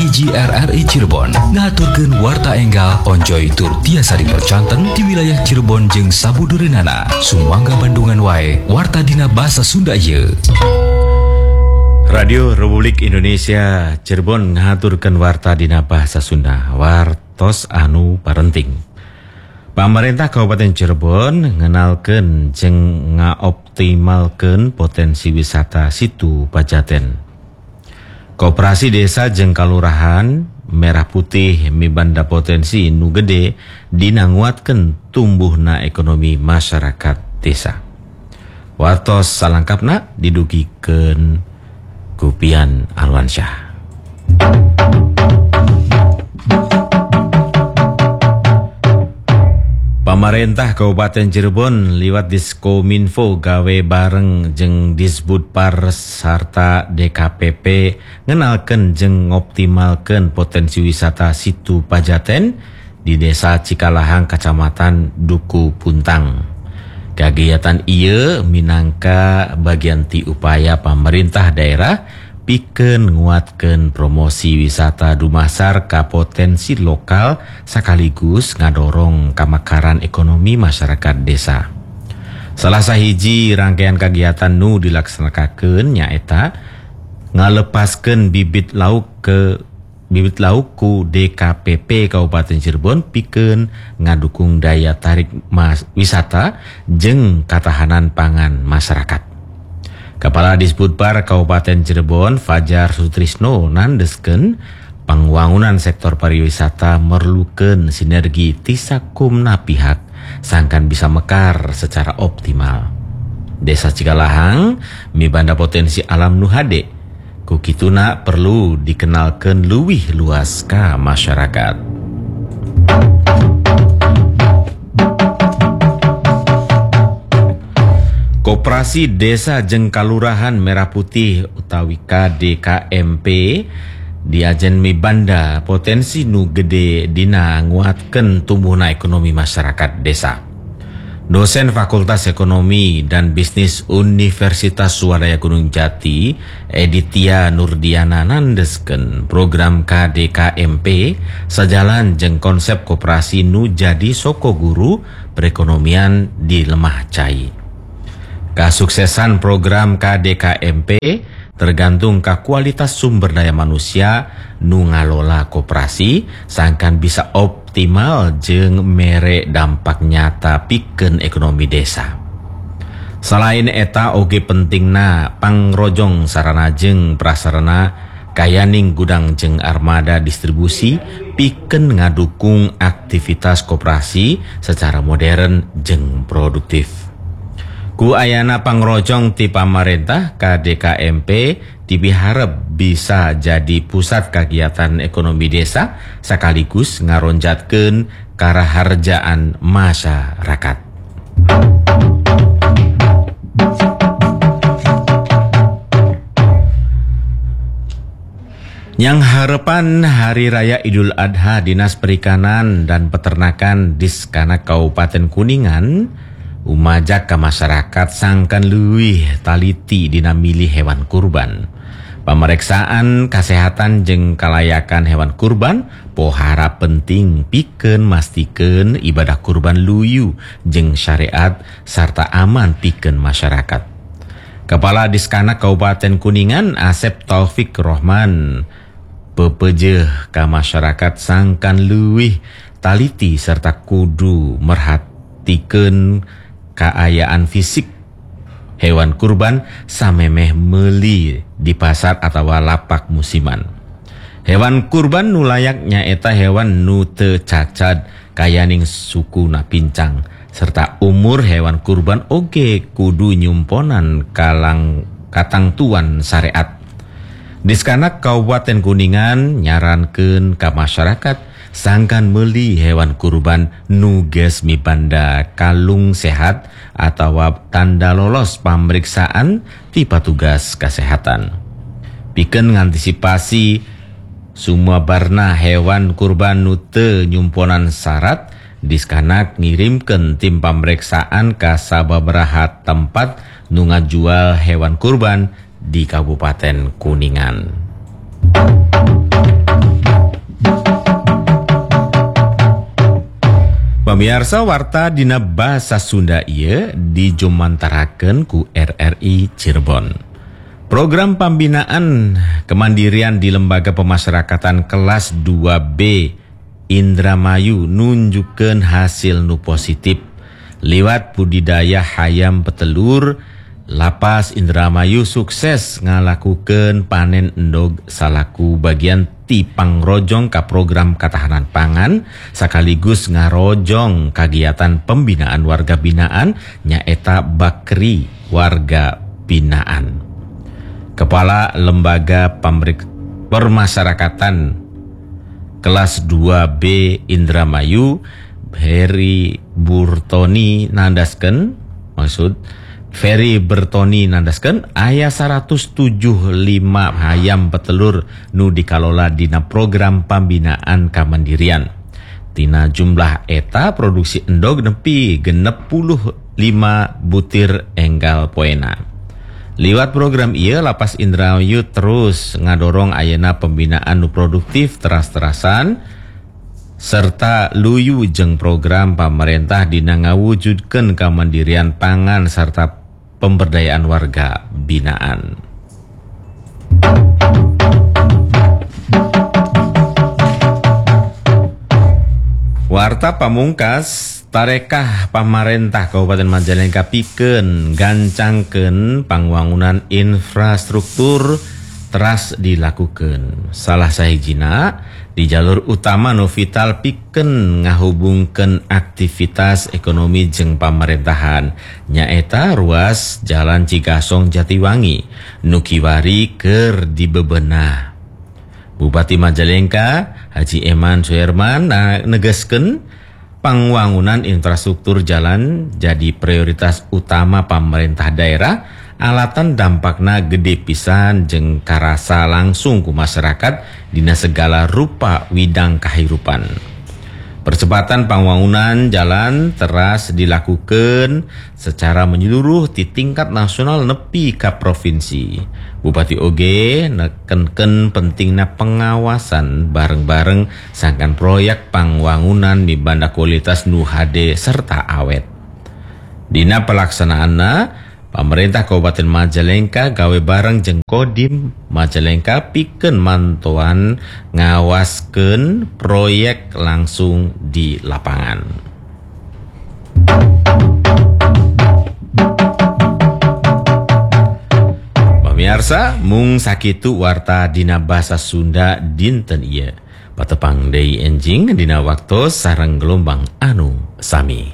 hiji RRI Cirebon ngaturkeun warta enggal onjoy tur tiasa dipercanten di wilayah Cirebon jeung sabudureunana. Sumangga Bandungan wae warta dina basa Sunda ieu. Radio Republik Indonesia Cirebon ngaturkeun warta dina basa Sunda. Wartos anu parenting. Pemerintah Kabupaten Cirebon ngenalkeun jeung ngaoptimalkeun potensi wisata situ Pajaten. Koperasi desa jeung kalurahan Merah Putih mibanda potensi nu gede dina nguatkeun tumbuhna ekonomi masyarakat desa. Wartos salangkapna didugikeun ku Pian Alwansyah. Pemerintah Kabupaten Cirebon liwat Diskominfo gawe bareng jeung Disbudpar sarta DKPP ngenalkeun jeung ngoptimalkeun potensi wisata situ Pajaten di Desa Cikalahang Kacamatan Duku Puntang. Kegiatan ieu minangka bagian ti upaya pemerintah daerah pikeun nguatkeun promosi wisata dumasar ka potensi lokal sakaligus ngadorong kamakaran ekonomi masyarakat desa. Salah sahiji rangkaian kegiatan nu dilaksanakeun nyaeta ngalepaskeun bibit lauk ku DKPP Kabupaten Cirebon pikeun ngadukung daya tarik wisata jeung katahanan pangan masyarakat. Kepala Disbudpar Kabupaten Cirebon Fajar Sutrisno nandeskeun pangwangunan sektor pariwisata merlukeun sinergi ti sakumna pihak sangkan bisa mekar secara optimal. Desa Cikalahang mibanda potensi alam nu hade, ku kituna perlu dikenalkeun leuwih luas ka masyarakat. Koperasi Desa jeung Kalurahan Merah Putih utawi KDKMP diajen mibanda potensi nu gede dina nguatkeun tumbuhna ekonomi masyarakat desa. Dosen Fakultas Ekonomi dan Bisnis Universitas Swadaya Gunung Jati, Editia Nurdiana nandeskeun program KDKMP sajalan jeung konsep koperasi nu jadi soko guru perekonomian di Lemah Cai. Kesuksesan program KDKMP tergantung ka kualitas sumber daya manusia nu ngalola koperasi sangkan bisa optimal jeung mere dampak nyata pikeun ekonomi desa. Selain eta oge pentingna pangrojong sarana jeung prasarana kayaning gudang jeung armada distribusi pikeun ngadukung aktivitas koperasi secara modern jeung produktif. Ku ayana pangrojong ti pamarentah KDKMP diharap bisa jadi pusat kegiatan ekonomi desa sekaligus ngaronjatkeun karaharjaan masyarakat. Yang harapan Hari Raya Idul Adha Dinas Perikanan dan Peternakan Diskanak Kabupaten Kuningan umajak ke masyarakat sangkan leuwih taliti dina milih hewan kurban. Pemeriksaan kesehatan jeung kalayakan hewan kurban pohara penting pikeun mastikeun ibadah kurban luyu jeung syariat sarta aman pikeun masyarakat. Kepala Diskanak Kabupaten Kuningan Asep Taufik Rohman pepejeuh ka masyarakat sangkan leuwih taliti serta kudu merhatikeun kaayaan fisik hewan kurban samemeh meuli di pasar atawa lapak musiman. Hewan kurban nu layak nyaeta hewan nu teu cacad kayaning sukuna pincang serta umur hewan kurban oge kudu nyumponan katangtuan syariat. Diskanak Kabupaten Kuningan nyarankeun ka masyarakat sangkan meuli hewan kurban nu geus mibanda kalung sehat atawa tanda lolos pameriksaan ti patugas kesehatan. Pikeun ngantisipasi sumebarna hewan kurban nu teu nyumponan syarat, Diskanak ngirimkeun tim pameriksaan ka sababaraha tempat nu ngajual hewan kurban di Kabupaten Kuningan. Pamirsa warta dina basa Sunda ieu dijumantarakeun ku RRI Cirebon. Program pembinaan kemandirian di Lembaga Pemasyarakatan kelas 2B Indramayu nunjukkeun hasil nu positif liwat budidaya hayam petelur. Lapas Indramayu sukses ngalakukeun panen endog salaku bagian ti pangrojong ka program katahanan pangan sakaligus ngarojong kagiatan pembinaan warga binaan nyaeta Bakri Warga Binaan. Kepala Lembaga Pemasyarakatan kelas 2B Indramayu Ferry Bertoni nandaskeun aya 175 hayam petelur nu dikalola dina program pembinaan kamandirian. Tina jumlah eta produksi endog nepi 65 butir enggal poena. Liwat program ieu Lapas Indramayu terus ngadorong ayeuna pembinaan nu produktif teras-terasan serta luyu jeung program pamarentah dina ngawujudkeun kamandirian pangan serta pemberdayaan warga binaan. Warta pamungkas tarekah pamarentah Kabupaten Majalengka pikeun gancangkeun pangwangunan infrastruktur teras dilakukeun. Salah sahijina di jalur utama nu vital pikeun ngahubungkeun aktivitas ekonomi jeung pamerintahan nyaeta ruas Jalan Cigasong Jatiwangi nu kiwari keur dibebenah. Bupati Majalengka Haji Eman Suherman negaskeun pangwangunan infrastruktur jalan jadi prioritas utama pemerintah daerah. Alatan dampakna gede pisan jeung karasa langsung ku masyarakat dina segala rupa widang kahirupan. Percepatan pangwangunan jalan teras dilakukeun secara menyeluruh ti tingkat nasional nepi ka provinsi. Bupati oge nekenkeun pentingna pengawasan bareng-bareng sangkan proyek pangwangunan mibanda kualitas nu hade serta awet. Dina pelaksanaanna pemerintah Kabupaten Majalengka gawe bareng jeung Kodim Majalengka pikeun mantuan ngawaskeun proyek langsung di lapangan. Pamirsa, mung sakitu warta dina basa Sunda dinten ieu. Patepang deui enjing dina waktu sareng gelombang anu sami.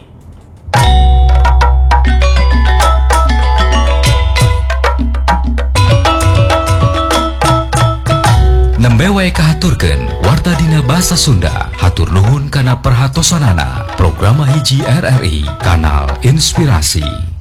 Nembe wae kahaturkeun warta dina basa Sunda. Hatur nuhun kana perhatosanana. Programa hiji RRI Kanal Inspirasi.